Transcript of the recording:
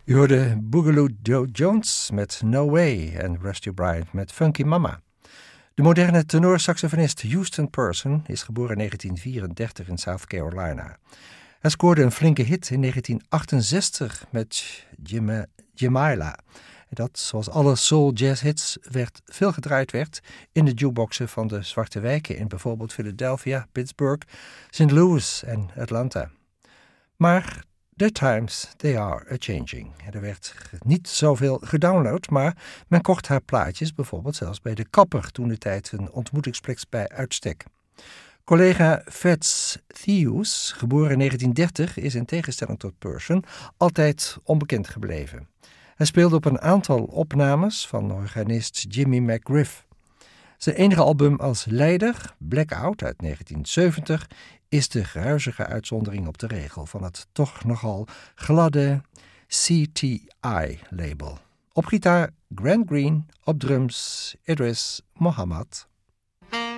U hoorde Boogaloo Joe Jones met No Way en Rusty Bryant met Funky Mama. De moderne tenorsaxofonist Houston Person is geboren in 1934 in South Carolina. Hij scoorde een flinke hit in 1968 met Jamila. Dat, zoals alle soul jazz hits, veel gedraaid werd in de jukeboxen van de zwarte wijken in bijvoorbeeld Philadelphia, Pittsburgh, St. Louis en Atlanta. Maar the times, they are a-changing. Er werd niet zoveel gedownload, maar men kocht haar plaatjes bijvoorbeeld zelfs bij de kapper, toen de tijd een ontmoetingsplek bij uitstek. Collega Fats Thews, geboren in 1930, is in tegenstelling tot Person altijd onbekend gebleven. Hij speelde op een aantal opnames van organist Jimmy McGriff. Zijn enige album als leider, Blackout uit 1970, is de ruizige uitzondering op de regel van het toch nogal gladde CTI-label. Op gitaar Grant Green, op drums Idris Mohammed.